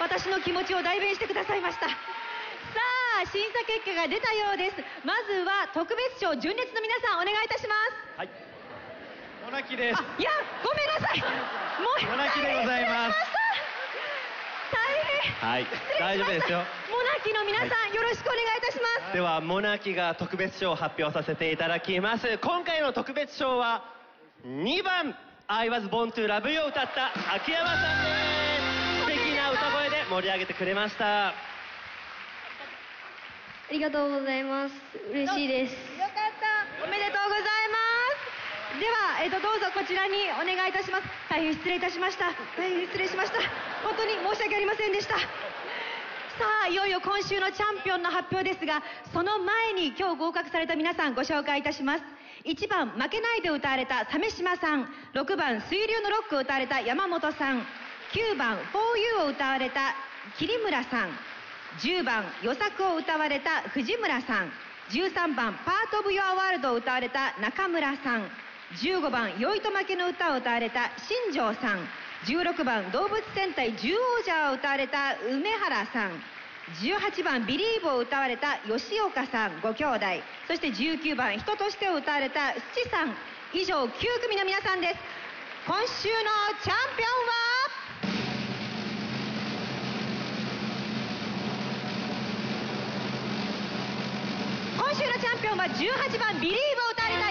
私の気持ちを代弁してくださいました。さあ、審査結果が出たようです。まずは特別賞純烈の皆さん、お願いいたします。 はい。モナキです。 いや、ごめんなさい。 モナキでございます。 大変。 はい。大丈夫ですよ。 モナキの皆さん、よろしくお願いいたします。 では、モナキが特別賞を発表させていただきます。今回の特別賞は2番I was born to love you を歌った秋山さんです。素敵な歌声で盛り上げてくれました。 ありがとうございます。嬉しいです。 よかった。おめでとうございます。では、どうぞこちらにお願いいたします。大変失礼いたしました。大変失礼しました。本当に申し訳ありませんでした。さあ、いよいよ今週のチャンピオンの発表ですが、その前に今日合格された皆さんご紹介いたします。1番負けないで歌われた鮫島さん、6番水流のロックを歌われた山本さん、9番 For You を歌われた桐村さん、10番予作を歌われた藤村さん、13番パートオブ Your World を歌われた中村さん、15番酔いと負けの歌を歌われた新庄さん、16番動物戦隊獣王者を歌われた梅原さん、18番ビリーブを歌われた吉岡さんご兄弟、そして19番人としてを歌われた七さん。以上9組の皆さんです。今週のチャンピオンは今週のチャンピオンは18番ビリーブ